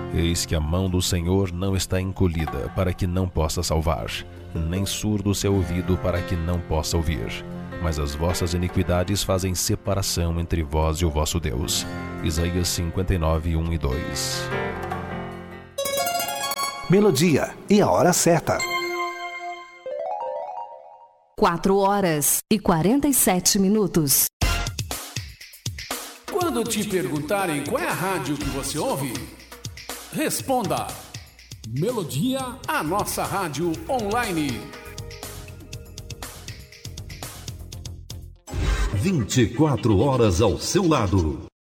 Eis que a mão do Senhor não está encolhida para que não possa salvar, nem surdo o seu ouvido para que não possa ouvir. Mas as vossas iniquidades fazem separação entre vós e o vosso Deus. Isaías 59, 1 e 2. Melodia e a hora certa. 4h47. Quando te perguntarem qual é a rádio que você ouve, responda: Melodia, a nossa rádio online. 24 horas ao seu lado.